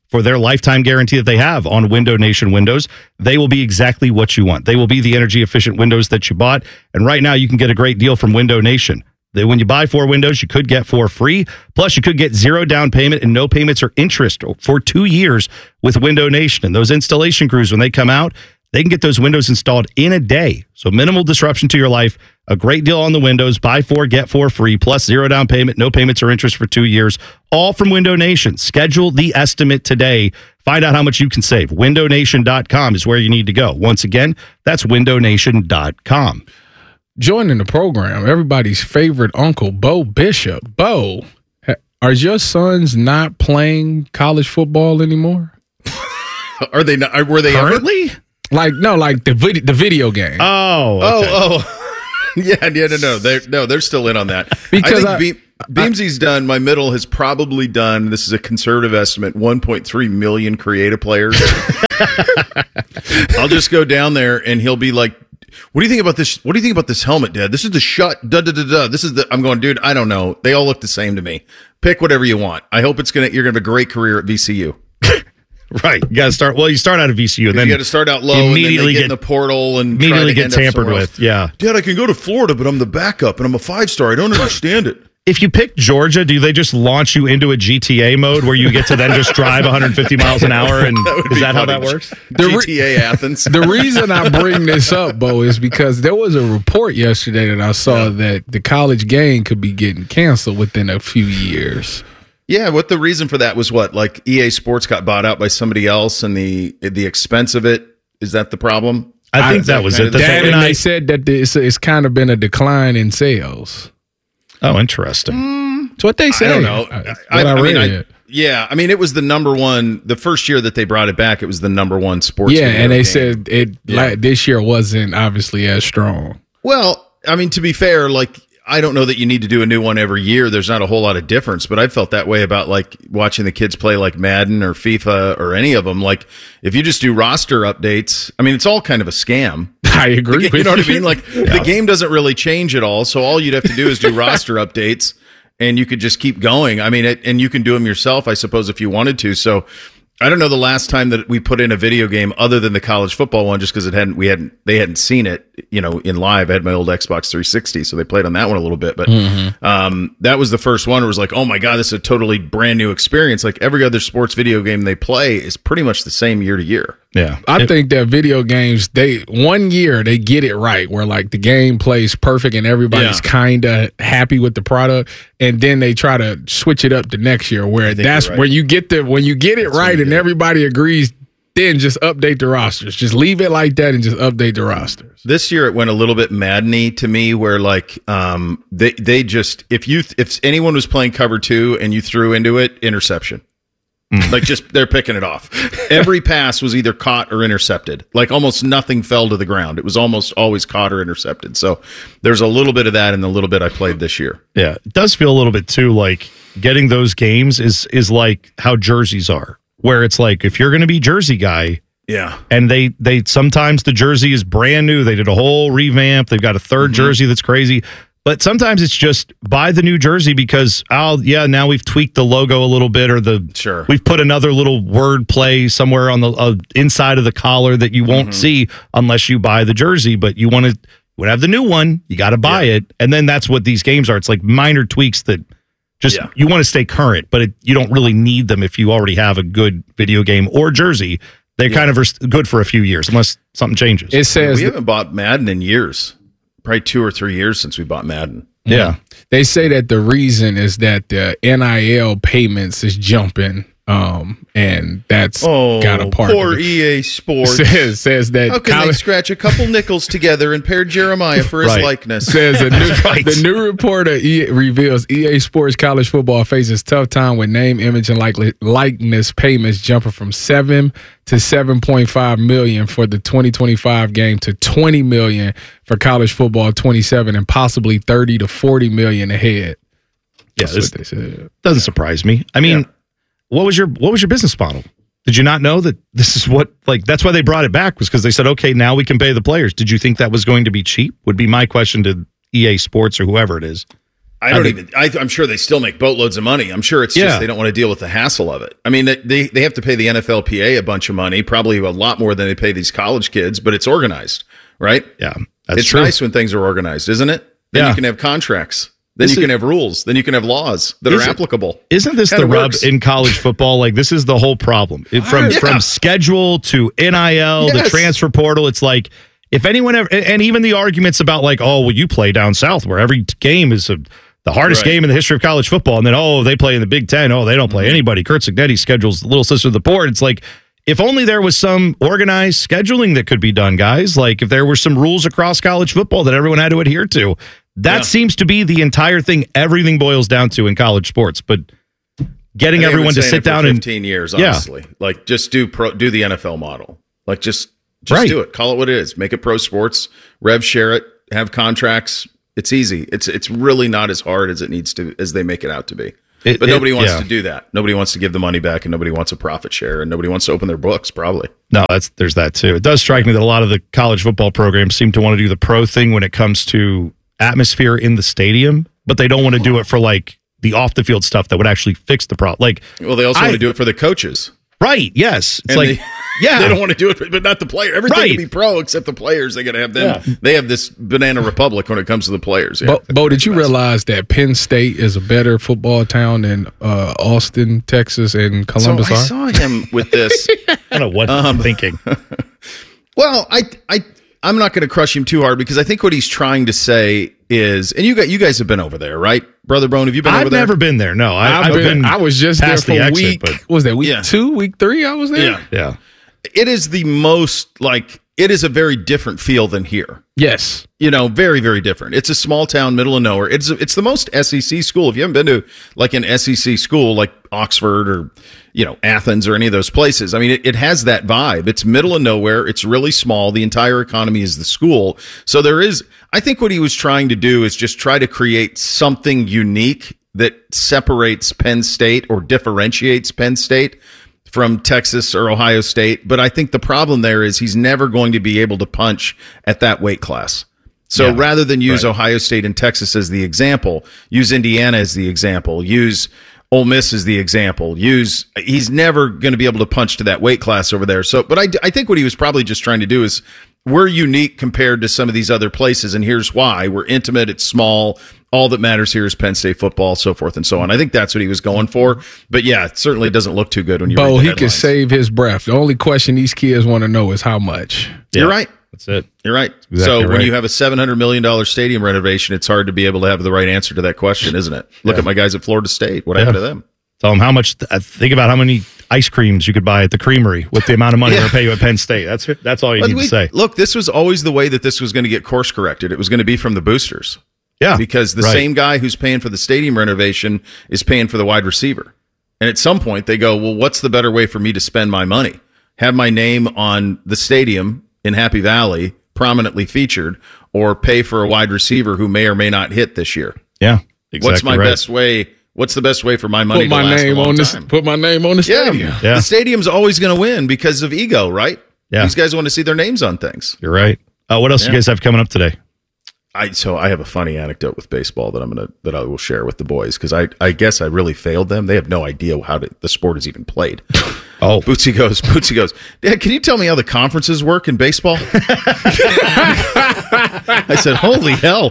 for their lifetime guarantee that they have on Window Nation windows. They will be exactly what you want. They will be the energy efficient windows that you bought. And right now you can get a great deal from Window Nation. When you buy 4 windows, you could get 4 free. Plus, you could get 0 down payment and no payments or interest for 2 years with Window Nation. And those installation crews, when they come out, they can get those windows installed in a day. So minimal disruption to your life. A great deal on the windows. Buy 4, get 4 free. Plus 0 down payment, no payments or interest for 2 years. All from Window Nation. Schedule the estimate today. Find out how much you can save. WindowNation.com is where you need to go. Once again, that's WindowNation.com. Joining the program, everybody's favorite uncle, Bo Bishop. Bo, are your sons not playing college football anymore? Are they not? Were they currently? Like the video game. Oh. Yeah, no. They're still in on that. Because I think Beamsy's done. My middle has probably done. This is a conservative estimate. 1.3 million creative players. I'll just go down there and he'll be like, "What do you think about this? What do you think about this helmet, Dad? This is the shut. Da da da da. This is the." I'm going, dude. I don't know. They all look the same to me. Pick whatever you want. I hope you're gonna have a great career at VCU. Right. You got to start. Well, you start out of VCU, and then you got to start out low, immediately and then they get in the portal and immediately try to get tampered with. Yeah, Dad, I can go to Florida, but I'm the backup, and I'm a 5-star. I don't understand it. If you pick Georgia, do they just launch you into a GTA mode where you get to then just drive 150 miles an hour? And is that how that works? GTA Athens. The reason I bring this up, Bo, is because there was a report yesterday that I saw that the college game could be getting canceled within a few years. Yeah, what the reason for that was what? Like EA Sports got bought out by somebody else, and the expense of it, is that the problem? I think that was it. And they said that it's kind of been a decline in sales. Oh, interesting. It's what they say. I don't know. I mean, it was the number one. The first year that they brought it back, it was the number one sports. Yeah, and they said this year wasn't obviously as strong. Well, I mean, to be fair, like, I don't know that you need to do a new one every year. There's not a whole lot of difference, but I felt that way about like watching the kids play like Madden or FIFA or any of them. Like if you just do roster updates, I mean, it's all kind of a scam. I agree. You know what I mean? Like the game doesn't really change at all. So all you'd have to do is do roster updates and you could just keep going. I mean, and you can do them yourself, I suppose, if you wanted to. So I don't know the last time that we put in a video game other than the college football one, just because they hadn't seen it, in live. I had my old Xbox 360, so they played on that one a little bit. But that was the first one. It was like, oh my God, this is a totally brand new experience. Like every other sports video game they play is pretty much the same year to year. Yeah, I think that video games, one year they get it right, where like the game plays perfect and everybody's kind of happy with the product, and then they try to switch it up the next year, where that's where you get it right and everybody agrees. Then just update the rosters. Just leave it like that and just update the rosters. This year it went a little bit Madden-y to me, where like they just if anyone was playing cover 2 and you threw into it, interception. Like just they're picking it off. Every pass was either caught or intercepted. Like almost nothing fell to the ground. It was almost always caught or intercepted. So there's a little bit of that in the little bit I played this year. Yeah, it does feel a little bit too like getting those games is like how jerseys are, where it's like if you're going to be jersey guy, yeah, and they sometimes the jersey is brand new. They did a whole revamp. They've got a third jersey that's crazy. But sometimes it's just buy the new jersey because, now we've tweaked the logo a little bit, or we've put another little word play somewhere on the inside of the collar that you won't see unless you buy the jersey. But you want to have the new one, you got to buy it. And then that's what these games are. It's like minor tweaks that just you want to stay current, but you don't really need them if you already have a good video game or jersey. They kind of are good for a few years unless something changes. It says we haven't bought Madden in years. Probably 2 or 3 years since we bought Madden. Yeah. They say that the reason is that the NIL payments is jumping, and that's got a part poor of it. EA Sports. Says that how can they scratch a couple nickels together and pair Jeremiah for his likeness? Says the new report reveals EA Sports college football faces tough time with name, image, and likeness payments jumping from $7 to $7.5 million for the 2025 game to $20 million for college football 27, and possibly $30 to $40 million ahead. That's what they said. Doesn't surprise me. I mean, what was your business model? Did you not know that this is that's why they brought it back, was because they said, okay, now we can pay the players. Did you think that was going to be cheap? Would be my question to EA Sports or whoever it is. I'm sure they still make boatloads of money. I'm sure it's just they don't want to deal with the hassle of it. I mean, they have to pay the NFLPA a bunch of money, probably a lot more than they pay these college kids, but it's organized, right? Yeah, it's true. nice when things are organized, isn't it? Then you can have contracts. Then you can have rules. Then you can have laws that are applicable. Isn't this the rub in college football? Like, this is the whole problem. From schedule to NIL, the transfer portal, it's like, if anyone ever, and even the arguments about like, oh, well, you play down south where every game is the hardest game in the history of college football. And then, oh, they play in the Big Ten. Oh, they don't play anybody. Kurt Cignetti schedules the little sister of the port. It's like, if only there was some organized scheduling that could be done, guys. Like, if there were some rules across college football that everyone had to adhere to. That seems to be the entire thing. Everything boils down to in college sports. But getting everyone to sit down 15 years, honestly. Like, just do the NFL model. Like, just do it. Call it what it is. Make it pro sports. Rev share it. Have contracts. It's easy. It's really not as hard as it needs to, as they make it out to be. But nobody wants to do that. Nobody wants to give the money back, and nobody wants a profit share, and nobody wants to open their books, probably. No, there's that too. It does strike me that a lot of the college football programs seem to want to do the pro thing when it comes to atmosphere in the stadium, but they don't want to do it for like the off the field stuff that would actually fix the problem. Like, well, they also want to do it for the coaches. Right. Yes. It's and they don't want to do it, but not the player. Everything can be pro except the players. They got to have them. Yeah. They have this banana republic when it comes to the players. Yeah. Bo, did you realize that Penn State is a better football town than Austin, Texas, and Columbus? So I saw him with this. I don't know what I'm thinking. Well, I'm not going to crush him too hard, because I think what he's trying to say is, and you guys have been over there, right, Brother Bone? Have you been over there? I've never been there. No, I've been. I was just there for week. What was that week 2, week 3? I was there. Yeah. It is the most it is a very different feel than here. Yes. Very, very different. It's a small town, middle of nowhere. It's the most SEC school. If you haven't been to like an SEC school like Oxford or, Athens or any of those places, I mean, it has that vibe. It's middle of nowhere. It's really small. The entire economy is the school. So I think what he was trying to do is just try to create something unique that separates Penn State or differentiates Penn State from Texas or Ohio State. But I think the problem there is he's never going to be able to punch at that weight class. So rather than use Ohio State and Texas as the example, use Indiana as the example, use Ole Miss as the example, he's never going to be able to punch to that weight class over there. So, but I think what he was probably just trying to do is, we're unique compared to some of these other places, and here's why. We're intimate, it's small, all that matters here is Penn State football, so forth and so on. I think that's what he was going for. But yeah, it certainly doesn't look too good when you read the he headlines. could save his breath. The only question these kids want to know is how much. Yeah. You're right. That's it. You're right. Exactly so when you have a $700 million stadium renovation, it's hard to be able to have the right answer to that question, isn't it? Look at my guys at Florida State. What happened to them? Tell them how much. Think about how many ice creams you could buy at the Creamery with the amount of money they're paying you at Penn State. That's all you need to say. Look, this was always the way that this was going to get course corrected. It was going to be from the boosters. Yeah, because the same guy who's paying for the stadium renovation is paying for the wide receiver. And at some point they go, well, what's the better way for me to spend my money? Have my name on the stadium in Happy Valley prominently featured, or pay for a wide receiver who may or may not hit this year. Yeah, exactly. What's my best way? What's the best way for my money to last a long time? Put my name on the stadium. Yeah. The stadium's always going to win because of ego, right? Yeah. These guys want to see their names on things. You're right. What else do you guys have coming up today? I have a funny anecdote with baseball that I will share with the boys, because I guess I really failed them. They have no idea how the sport is even played. Oh, Bootsy goes, Dad, can you tell me how the conferences work in baseball? I said, holy hell!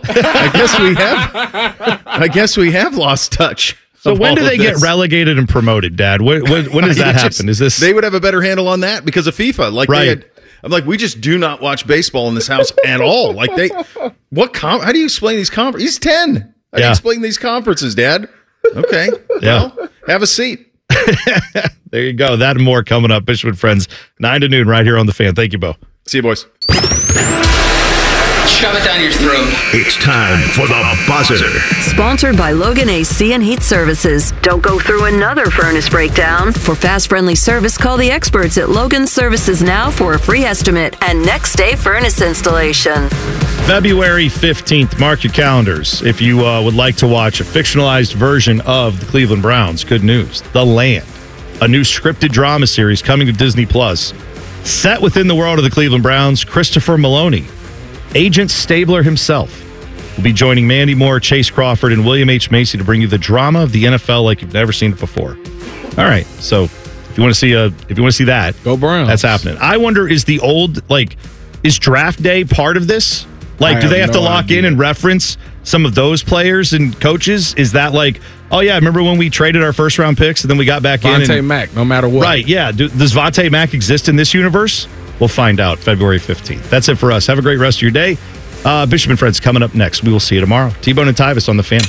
I guess we have lost touch. So when do they get relegated and promoted, Dad? When does that happen? Is this? They would have a better handle on that because of FIFA. I'm like, we just do not watch baseball in this house at all. Like how do you explain these conferences? He's 10. How do you explain these conferences, Dad? Okay. Well, have a seat. There you go. That and more coming up. Bishop and Friends, 9 to noon right here on The Fan. Thank you, Bo. See you, boys. Shove it down your throat. It's time for the buzzer. Sponsored by Logan AC and Heat Services. Don't go through another furnace breakdown. For fast, friendly service, call the experts at Logan Services now for a free estimate and next day furnace installation. February 15th. Mark your calendars. If you would like to watch a fictionalized version of the Cleveland Browns, good news. The Land, a new scripted drama series coming to Disney Plus. Set within the world of the Cleveland Browns, Christopher Maloney, Agent Stabler himself, We'll be joining Mandy Moore, Chase Crawford, and William H. Macy to bring you the drama of the NFL like you've never seen it before. All right, so if you want to see that, go Browns. That's happening. I wonder, is draft day part of this? Like, do they have to lock in and reference some of those players and coaches? Is that like, oh yeah, remember when we traded our first round picks and then we got back in? Vontae Mack, no matter what. Right, yeah. Does Vontae Mack exist in this universe? We'll find out February 15th. That's it for us. Have a great rest of your day. Bishop and Friends coming up next. We will see you tomorrow. T-Bone and Tyvis on the Fan.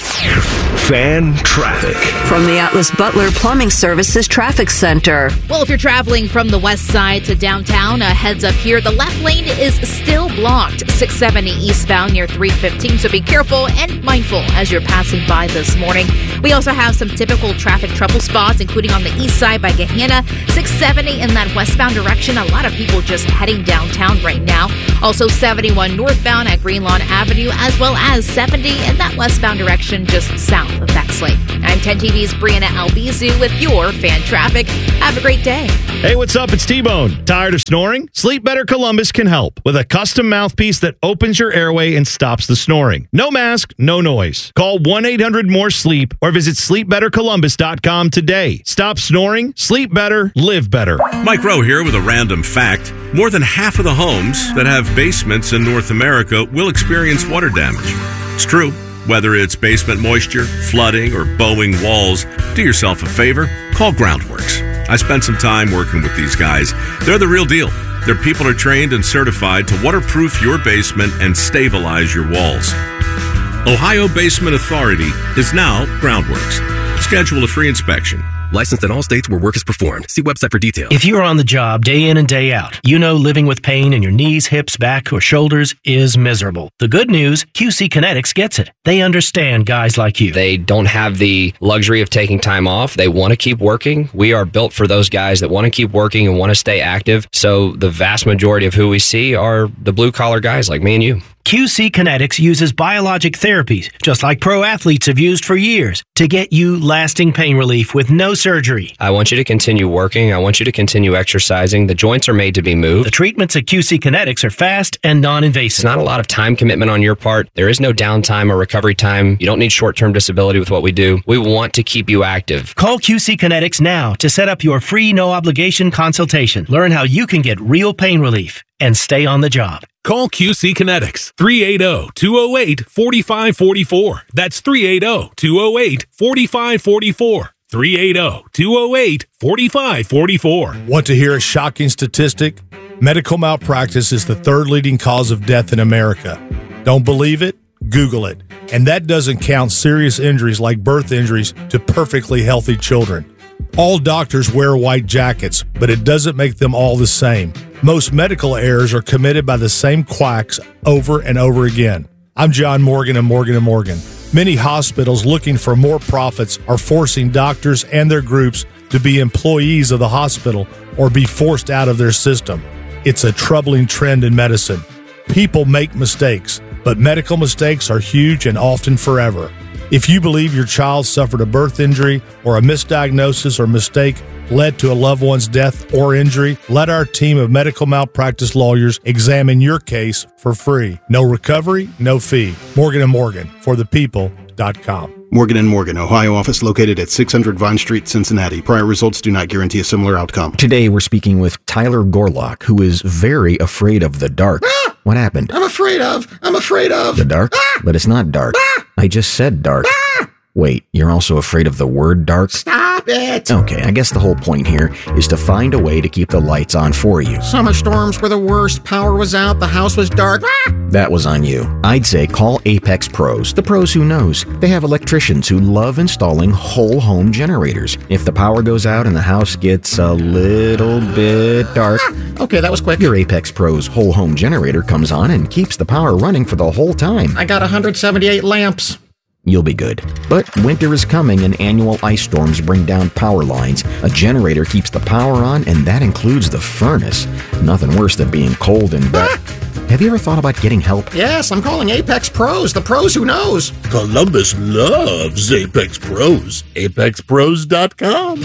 Fan traffic. From the Atlas Butler Plumbing Services Traffic Center. Well, if you're traveling from the west side to downtown, a heads up here. The left lane is still blocked. 670 eastbound near 315, so be careful and mindful as you're passing by this morning. We also have some typical traffic trouble spots, including on the east side by Gahanna. 670 in that westbound direction. A lot of people just heading downtown right now. Also 71 northbound at Greenlawn Avenue, as well as 70 in that westbound direction just south of Bexley. I'm 10 TV's Brianna Albizu with your fan traffic. Have a great day. Hey, what's up? It's T-Bone. Tired of snoring? Sleep Better Columbus can help with a custom mouthpiece that opens your airway and stops the snoring. No mask, no noise. Call 1-800-MORE-SLEEP or visit sleepbettercolumbus.com today. Stop snoring, sleep better, live better. Mike Rowe here with a random fact. More than half of the homes that have basements in North America will experience water damage. It's true. Whether it's basement moisture, flooding, or bowing walls, do yourself a favor, call Groundworks. I spent some time working with these guys. They're the real deal. Their people are trained and certified to waterproof your basement and stabilize your walls. Ohio Basement Authority is now Groundworks. Schedule a free inspection. Licensed in all states where work is performed. See website for details. If you're on the job day in and day out, you know living with pain in your knees, hips, back, or shoulders is miserable. The good news, QC Kinetics gets it. They understand guys like you. They don't have the luxury of taking time off. They want to keep working. We are built for those guys that want to keep working and want to stay active. So the vast majority of who we see are the blue-collar guys like me and you. QC Kinetics uses biologic therapies, just like pro athletes have used for years, to get you lasting pain relief with no surgery. I want you to continue working. I want you to continue exercising. The joints are made to be moved. The treatments at QC Kinetics are fast and non-invasive. It's not a lot of time commitment on your part. There is no downtime or recovery time. You don't need short-term disability with what we do. We want to keep you active. Call QC Kinetics now to set up your free no-obligation consultation. Learn how you can get real pain relief and stay on the job. Call QC Kinetics, 380-208-4544. That's 380-208-4544. 380-208-4544. Want to hear a shocking statistic? Medical malpractice is the third leading cause of death in America. Don't believe it? Google it. And that doesn't count serious injuries like birth injuries to perfectly healthy children. All doctors wear white jackets, but it doesn't make them all the same. Most medical errors are committed by the same quacks over and over again. I'm John Morgan of Morgan & Morgan. Many hospitals looking for more profits are forcing doctors and their groups to be employees of the hospital or be forced out of their system. It's a troubling trend in medicine. People make mistakes, but medical mistakes are huge and often forever. If you believe your child suffered a birth injury or a misdiagnosis or mistake led to a loved one's death or injury, let our team of medical malpractice lawyers examine your case for free. No recovery, no fee. Morgan & Morgan, for the people.com. Morgan & Morgan, Ohio office located at 600 Vine Street, Cincinnati. Prior results do not guarantee a similar outcome. Today we're speaking with Tyler Gorlock, who is very afraid of the dark. What happened? I'm afraid of. The dark? But it's not dark. I just said dark. Wait, you're also afraid of the word dark? Stop it! Okay, I guess the whole point here is to find a way to keep the lights on for you. Summer storms were the worst. Power was out. The house was dark. That was on you. I'd say call Apex Pros. The pros who knows. They have electricians who love installing whole home generators. If the power goes out and the house gets a little bit dark... Okay, that was quick. Your Apex Pros whole home generator comes on and keeps the power running for the whole time. I got 178 lamps. You'll be good. But winter is coming and annual ice storms bring down power lines. A generator keeps the power on, and that includes the furnace. Nothing worse than being cold and wet. Have you ever thought about getting help? Yes, I'm calling Apex Pros, the pros who knows. Columbus loves Apex Pros. ApexPros.com.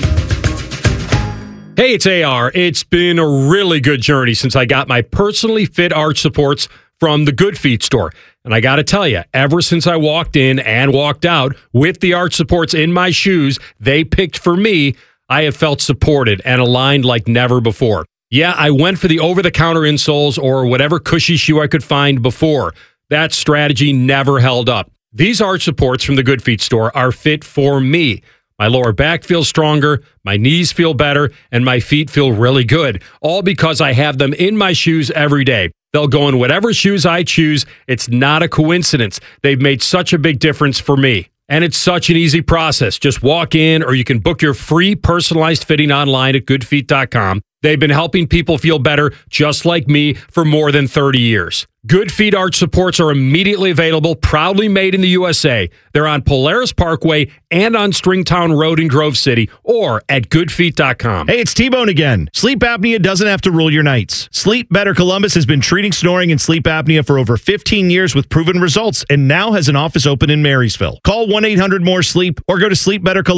Hey, it's AR. It's been a really good journey since I got my personally fit arch supports from the Good Feet store. And I got to tell you, ever since I walked in and walked out with the arch supports in my shoes they picked for me, I have felt supported and aligned like never before. Yeah, I went for the over-the-counter insoles or whatever cushy shoe I could find before. That strategy never held up. These arch supports from the Good Feet store are fit for me. My lower back feels stronger, my knees feel better, and my feet feel really good, all because I have them in my shoes every day. They'll go in whatever shoes I choose. It's not a coincidence. They've made such a big difference for me. And it's such an easy process. Just walk in, or you can book your free personalized fitting online at goodfeet.com. They've been helping people feel better, just like me, for more than 30 years. Good Feet arch supports are immediately available, proudly made in the USA. They're on Polaris Parkway and on Stringtown Road in Grove City, or at goodfeet.com. Hey, it's T-Bone again. Sleep apnea doesn't have to rule your nights. Sleep Better Columbus has been treating snoring and sleep apnea for over 15 years with proven results, and now has an office open in Marysville. Call 1-800-MORE-SLEEP or go to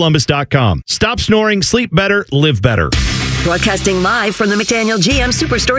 sleepbettercolumbus.com. Stop snoring, sleep better, live better. Broadcasting live from the McDaniel GM Superstore